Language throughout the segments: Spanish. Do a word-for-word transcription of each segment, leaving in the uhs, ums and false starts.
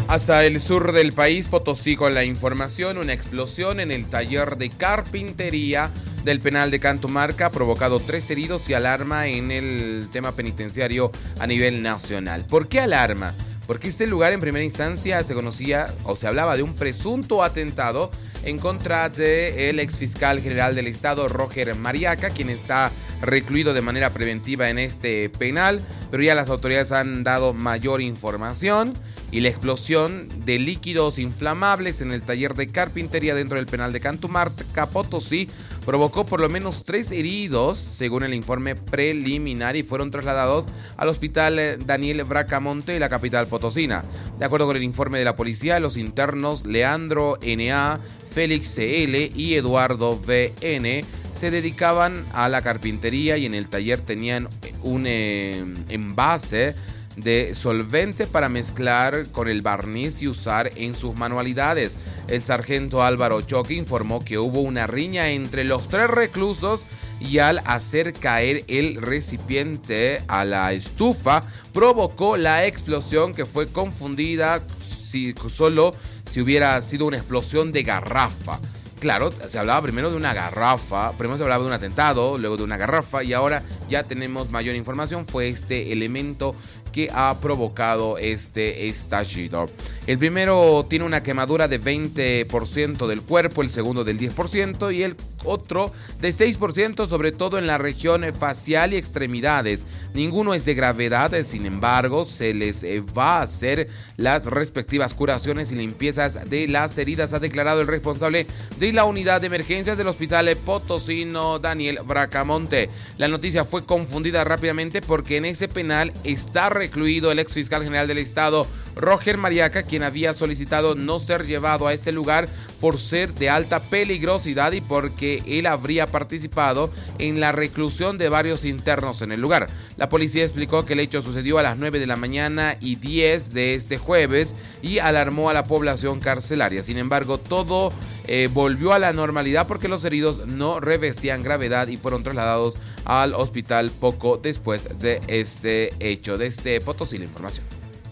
Hasta el sur del país, Potosí, con la información: una explosión en el taller de carpintería del penal de Cantumarca ha provocado tres heridos y alarma en el tema penitenciario a nivel nacional. ¿Por qué alarma? Porque este lugar en primera instancia se conocía o se hablaba de un presunto atentado en contra del exfiscal general del estado, Roger Mariaca, quien está recluido de manera preventiva en este penal, pero ya las autoridades han dado mayor información y la explosión de líquidos inflamables en el taller de carpintería dentro del penal de Cantumarca, Potosí, provocó por lo menos tres heridos, según el informe preliminar, y fueron trasladados al hospital Daniel Bracamonte de la capital potosina. De acuerdo con el informe de la policía, los internos Leandro N A, Félix C L y Eduardo V N se dedicaban a la carpintería y en el taller tenían un eh, envase de solvente para mezclar con el barniz y usar en sus manualidades. El sargento Álvaro Choque informó que hubo una riña entre los tres reclusos y al hacer caer el recipiente a la estufa provocó la explosión, que fue confundida si solo si hubiera sido una explosión de garrafa. Claro, se hablaba primero de una garrafa, primero se hablaba de un atentado, luego de una garrafa, y ahora ya tenemos mayor información. Fue este elemento que ha provocado este estallido. El primero tiene una quemadura de veinte por ciento del cuerpo, el segundo del diez por ciento y el otro de seis por ciento, sobre todo en la región facial y extremidades. Ninguno es de gravedad, sin embargo, se les va a hacer las respectivas curaciones y limpiezas de las heridas, ha declarado el responsable de la unidad de emergencias del hospital potosino, Daniel Bracamonte. La noticia fue confundida rápidamente porque en ese penal está recluido el ex fiscal general del estado, Roger Mariaca, quien había solicitado no ser llevado a este lugar por ser de alta peligrosidad y porque él habría participado en la reclusión de varios internos en el lugar. La policía explicó que el hecho sucedió a las nueve de la mañana y diez de este jueves y alarmó a la población carcelaria. Sin embargo, todo eh, volvió a la normalidad porque los heridos no revestían gravedad y fueron trasladados al hospital poco después de este hecho. Desde Potosí, la información.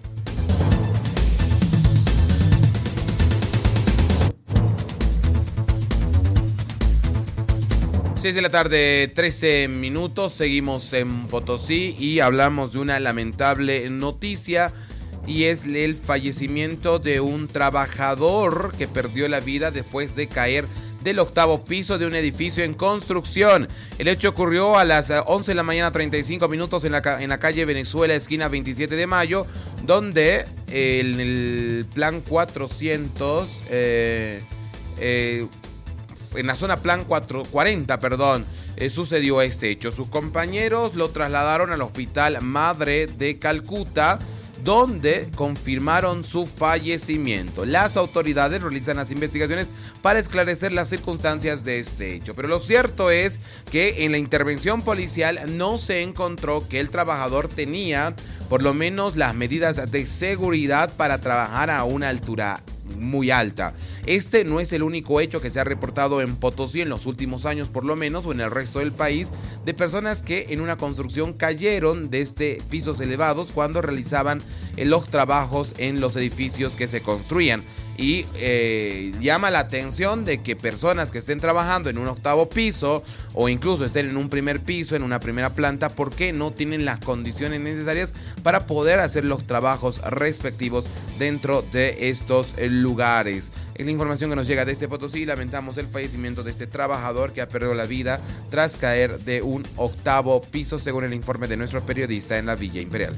seis de la tarde, trece minutos, seguimos en Potosí y hablamos de una lamentable noticia, y es el fallecimiento de un trabajador que perdió la vida después de caer del octavo piso de un edificio en construcción. El hecho ocurrió a las once de la mañana, treinta y cinco minutos en la, en la calle Venezuela, esquina veintisiete de mayo, donde en el plan cuatrocientos... Eh, eh, en la zona plan cuatrocientos cuarenta, perdón, eh, sucedió este hecho. Sus compañeros lo trasladaron al Hospital Madre de Calcuta, donde confirmaron su fallecimiento. Las autoridades realizan las investigaciones para esclarecer las circunstancias de este hecho. Pero lo cierto es que en la intervención policial no se encontró que el trabajador tenía por lo menos las medidas de seguridad para trabajar a una altura muy alta. Este no es el único hecho que se ha reportado en Potosí en los últimos años, por lo menos, o en el resto del país, de personas que en una construcción cayeron desde pisos elevados cuando realizaban los trabajos en los edificios que se construían. Y eh, llama la atención de que personas que estén trabajando en un octavo piso o incluso estén en un primer piso, en una primera planta, ¿por qué no tienen las condiciones necesarias para poder hacer los trabajos respectivos dentro de estos lugares? Es la información que nos llega desde Potosí. Lamentamos el fallecimiento de este trabajador que ha perdido la vida tras caer de un octavo piso, según el informe de nuestro periodista en la Villa Imperial.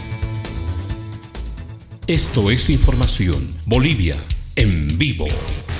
Esto es Información Bolivia en vivo.